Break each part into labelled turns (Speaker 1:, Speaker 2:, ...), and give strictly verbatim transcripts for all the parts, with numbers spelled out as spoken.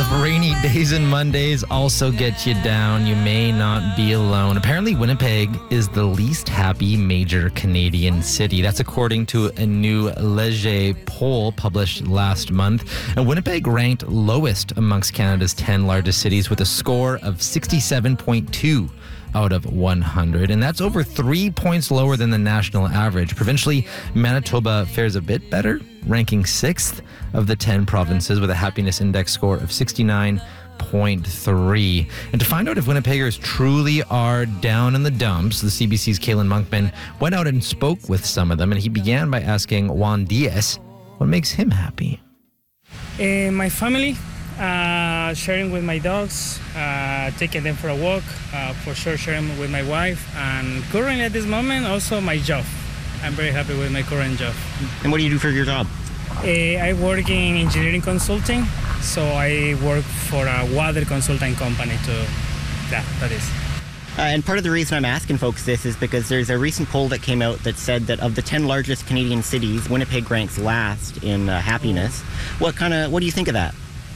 Speaker 1: If rainy days and Mondays also get you down, you may not be alone. Apparently, Winnipeg is the least happy major Canadian city. That's according to a new Leger poll published last month. And Winnipeg ranked lowest amongst Canada's ten largest cities with a score of sixty-seven point two out of one hundred. And that's over three points lower than the national average. Provincially, Manitoba fares a bit better, ranking sixth of the ten provinces with a happiness index score of sixty-nine point three. And to find out if Winnipeggers truly are down in the dumps, the C B C's Kalen Monkman went out and spoke with some of them, and he began by asking Juan Diaz what makes him happy.
Speaker 2: Uh, my family, uh, sharing with my dogs, uh, taking them for a walk, uh, for sure sharing with my wife, and currently at this moment also my job. I'm very happy with my current job.
Speaker 3: And what do you do for your job?
Speaker 2: Uh, I work in engineering consulting, so I work for a water consulting company to, yeah, that is.
Speaker 3: Uh, and part of the reason I'm asking folks this is because there's a recent poll that came out that said that of the ten largest Canadian cities, Winnipeg ranks last in uh, happiness. What kind of, what do you think of that?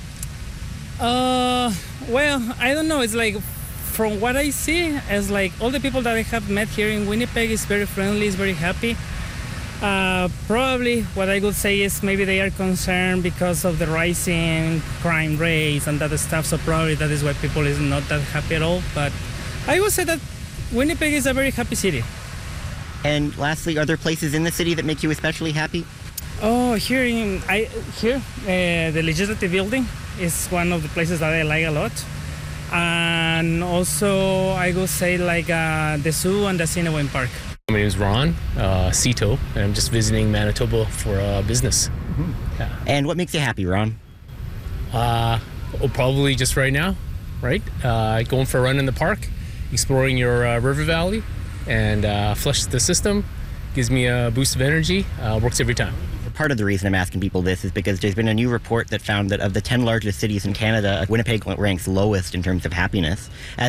Speaker 2: Uh, well, I don't know. It's like, from what I see, it's like all the people that I have met here in Winnipeg is very friendly, is very happy. Uh, probably what I would say is maybe they are concerned because of the rising crime rates and that stuff, so probably that is why people is not that happy at all. But I would say that Winnipeg is a very happy city.
Speaker 3: And lastly, are there places in the city that make you especially happy?
Speaker 2: Oh, here in I here uh, the Legislative Building is one of the places that I like a lot. And also I would say like uh, the zoo and the Assiniboine Park.
Speaker 4: My name is Ron uh, Cito, and I'm just visiting Manitoba for uh, business.
Speaker 3: Mm-hmm.
Speaker 4: Yeah.
Speaker 3: And what makes you happy, Ron?
Speaker 4: Uh, well, probably just right now, right? Uh, going for a run in the park, exploring your uh, river valley, and uh, flush the system. Gives me a boost of energy. Uh, works every time.
Speaker 3: Part of the reason I'm asking people this is because there's been a new report that found that of the ten largest cities in Canada, Winnipeg ranks lowest in terms of happiness. As